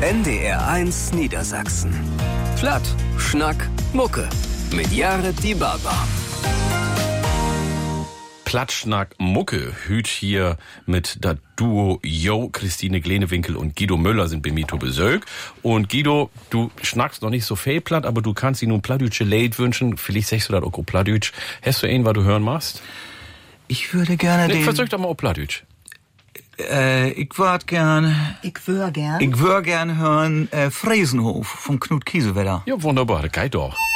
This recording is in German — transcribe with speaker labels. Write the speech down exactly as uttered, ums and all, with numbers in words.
Speaker 1: N D R eins Niedersachsen. Platt, Schnack, Mucke. Mit Jared Die Baba.
Speaker 2: Plattschnack Mucke hüt hier mit der Duo Yo, Christine Glenewinkel und Guido Müller sind bei mir zu Besuch. Und Guido, du schnackst noch nicht so viel platt, aber du kannst dir nun plattdütsche Lied wünschen. Vielleicht sagst du das auch plattdütsch. Hast du einen, was du hören machst?
Speaker 3: Ich würde gerne
Speaker 2: nee,
Speaker 3: den...
Speaker 2: Versuch doch mal auch plattdütsch.
Speaker 3: Äh, ich würd gern...
Speaker 4: Ich wür gern.
Speaker 3: Ich würd gern hören äh, Fresenhof von Knut Kiesewetter.
Speaker 2: Ja, wunderbar, das geht doch.